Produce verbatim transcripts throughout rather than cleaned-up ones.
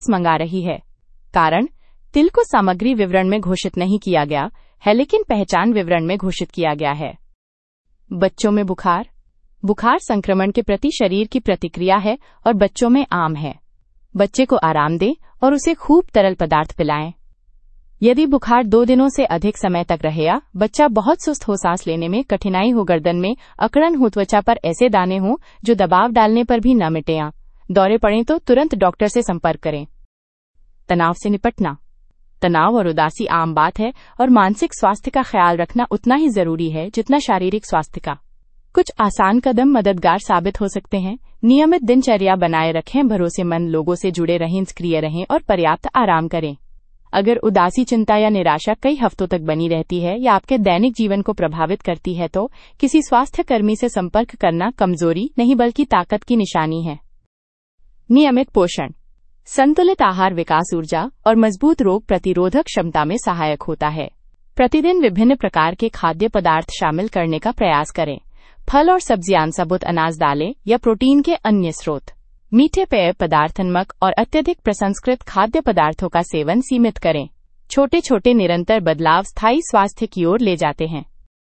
मंगा रही है। कारण, तिल को सामग्री विवरण में घोषित नहीं किया गया है, लेकिन पहचान विवरण में घोषित किया गया है। बच्चों में बुखार। बुखार संक्रमण के प्रति शरीर की प्रतिक्रिया है और बच्चों में आम है। बच्चे को आराम दें और उसे खूब तरल पदार्थ पिलाएं। यदि बुखार दो दिनों से अधिक समय तक रहे या बच्चा बहुत सुस्त हो, सांस लेने में कठिनाई हो, गर्दन में अकड़न हो, त्वचा पर ऐसे दाने हों जो दबाव डालने पर भी न मिटे या दौरे पड़ें तो तुरंत डॉक्टर से संपर्क करें। तनाव से निपटना। तनाव और उदासी आम बात है और मानसिक स्वास्थ्य का ख्याल रखना उतना ही जरूरी है जितना शारीरिक स्वास्थ्य का। कुछ आसान कदम मददगार साबित हो सकते हैं। नियमित दिनचर्या बनाए रखें, भरोसेमंद लोगों से जुड़े रहें, सक्रिय रहें और पर्याप्त आराम करें। अगर उदासी, चिंता या निराशा कई हफ्तों तक बनी रहती है या आपके दैनिक जीवन को प्रभावित करती है तो किसी स्वास्थ्य कर्मी से संपर्क करना कमजोरी नहीं बल्कि ताकत की निशानी है। नियमित पोषण। संतुलित आहार विकास, ऊर्जा और मजबूत रोग प्रतिरोधक क्षमता में सहायक होता है। प्रतिदिन विभिन्न प्रकार के खाद्य पदार्थ शामिल करने का प्रयास करें। फल और सब्जियां, साबुत अनाज, दालें या प्रोटीन के अन्य स्रोत। मीठे पेय पदार्थ, नमक और अत्यधिक प्रसंस्कृत खाद्य पदार्थों का सेवन सीमित करें। छोटे छोटे निरंतर बदलाव स्थायी स्वास्थ्य की ओर ले जाते हैं।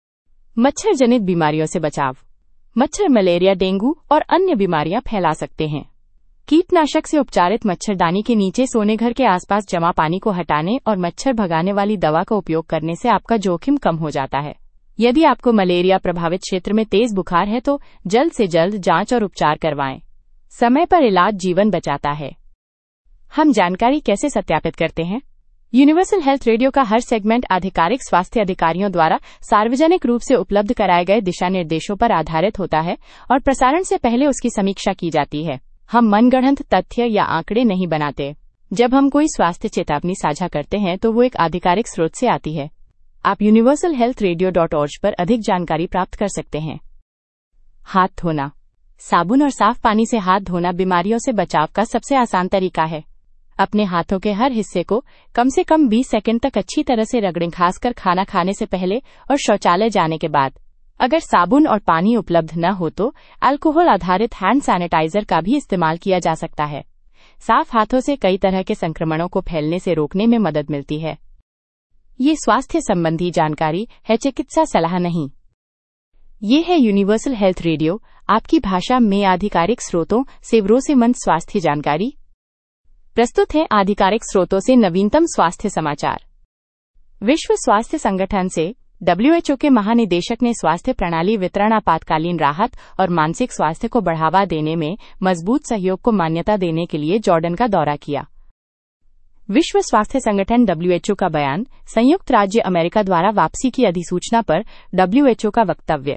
मच्छर जनित बीमारियों से बचाव। मच्छर मलेरिया, डेंगू और अन्य बीमारियां फैला सकते हैं। कीटनाशक से उपचारित मच्छरदानी के नीचे सोने, घर के आसपास जमा पानी को हटाने और मच्छर भगाने वाली दवा का उपयोग करने से आपका जोखिम कम हो जाता है। यदि आपको मलेरिया प्रभावित क्षेत्र में तेज बुखार है तो जल्द से जल्द जांच और उपचार करवाएं। समय पर इलाज जीवन बचाता है। हम जानकारी कैसे सत्यापित करते हैं? यूनिवर्सल हेल्थ रेडियो का हर सेगमेंट आधिकारिक स्वास्थ्य अधिकारियों द्वारा सार्वजनिक रूप से उपलब्ध कराए गए दिशा निर्देशों पर आधारित होता है और प्रसारण से पहले उसकी समीक्षा की जाती है। हम मनगढ़ंत तथ्य या आंकड़े नहीं बनाते। जब हम कोई स्वास्थ्य चेतावनी साझा करते हैं तो वो एक आधिकारिक स्रोत से आती है। आप universal health radio dot ORG पर अधिक जानकारी प्राप्त कर सकते हैं। हाथ धोना। साबुन और साफ पानी से हाथ धोना बीमारियों से बचाव का सबसे आसान तरीका है। अपने हाथों के हर हिस्से को कम से कम बीस सेकंड तक अच्छी तरह से रगड़ें, खासकर खाना खाने से पहले और शौचालय जाने के बाद। अगर साबुन और पानी उपलब्ध न हो तो अल्कोहल आधारित हैंड सैनिटाइजर का भी इस्तेमाल किया जा सकता है। साफ हाथों से कई तरह के संक्रमणों को फैलने से रोकने में मदद मिलती है। ये स्वास्थ्य संबंधी जानकारी है, चिकित्सा सलाह नहीं। ये है यूनिवर्सल हेल्थ रेडियो, आपकी भाषा में आधिकारिक स्रोतों से भरोसेमंद स्वास्थ्य जानकारी। प्रस्तुत है आधिकारिक स्रोतों से नवीनतम स्वास्थ्य समाचार। विश्व स्वास्थ्य संगठन से डब्ल्यू एच ओ के महानिदेशक ने स्वास्थ्य प्रणाली वितरण, आपातकालीन राहत और मानसिक स्वास्थ्य को बढ़ावा देने में मजबूत सहयोग को मान्यता देने के लिए जॉर्डन का दौरा किया। विश्व स्वास्थ्य संगठन डब्ल्यू एच ओ का बयान, संयुक्त राज्य अमेरिका द्वारा वापसी की अधिसूचना पर डब्ल्यू एच ओ का वक्तव्य।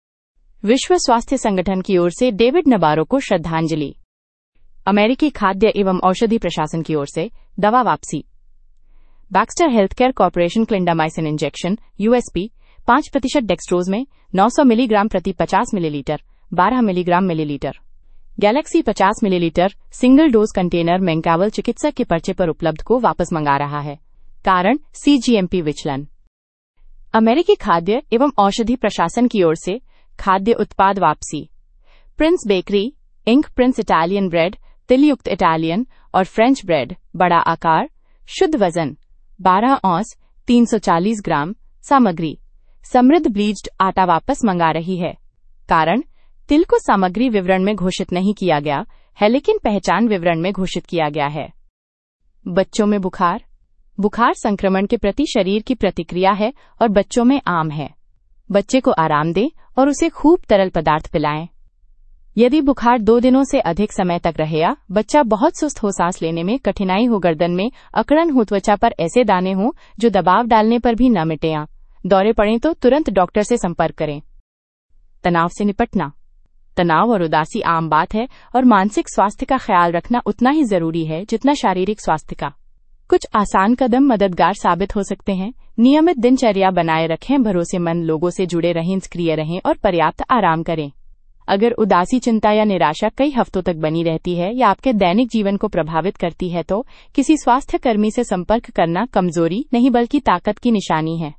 विश्व स्वास्थ्य संगठन की ओर से डेविड नबारो को श्रद्धांजलि। अमेरिकी खाद्य एवं औषधि प्रशासन की ओर से दवा वापसी। Baxter healthcare corporation clindamycin injection USP पाँच प्रतिशत डेक्सट्रोज में नौ सौ मिलीग्राम प्रति पचास मिलीलीटर बारह मिलीग्राम मिलीलीटर। गैलेक्सी पचास मिलीलीटर सिंगल डोज कंटेनर मैंकावल चिकित्सक के पर्चे पर उपलब्ध को वापस मंगा रहा है। कारण, सीजीएमपी विचलन। अमेरिकी खाद्य एवं औषधि प्रशासन की ओर से खाद्य उत्पाद वापसी। Prince bakery ink Prince Italian bread, तिलयुक्त Italian और फ्रेंच ब्रेड, बड़ा आकार, शुद्ध वजन बारह औंस तीन सौ चालीस ग्राम। सामग्री, समृद्ध ब्लीच्ड आटा वापस मंगा रही है। कारण, तिल को सामग्री विवरण में घोषित नहीं किया गया है, लेकिन पहचान विवरण में घोषित किया गया है। बच्चों में बुखार। बुखार संक्रमण के प्रति शरीर की प्रतिक्रिया है और बच्चों में आम है। बच्चे को आराम दें और उसे खूब तरल पदार्थ पिलाएं। यदि बुखार दो दिनों से अधिक समय तक रहे या बच्चा बहुत सुस्त हो, सांस लेने में कठिनाई हो, गर्दन में अकड़न हो, त्वचा पर ऐसे दाने हों जो दबाव डालने पर भी न मिटे या दौरे पड़ें तो तुरंत डॉक्टर से संपर्क करें। तनाव से निपटना। तनाव और उदासी आम बात है और मानसिक स्वास्थ्य का ख्याल रखना उतना ही जरूरी है जितना शारीरिक स्वास्थ्य का। कुछ आसान कदम मददगार साबित हो सकते हैं। नियमित दिनचर्या बनाए रखें, भरोसेमंद लोगों से जुड़े रहें, सक्रिय रहें और पर्याप्त आराम करें। अगर उदासी, चिंता या निराशा कई हफ्तों तक बनी रहती है या आपके दैनिक जीवन को प्रभावित करती है तो किसी स्वास्थ्य कर्मी से संपर्क करना कमजोरी नहीं बल्कि ताकत की निशानी है।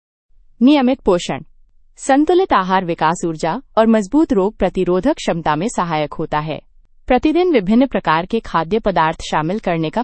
नियमित पोषण। संतुलित आहार विकास, ऊर्जा और मजबूत रोग प्रतिरोधक क्षमता में सहायक होता है। प्रतिदिन विभिन्न प्रकार के खाद्य पदार्थ शामिल करने का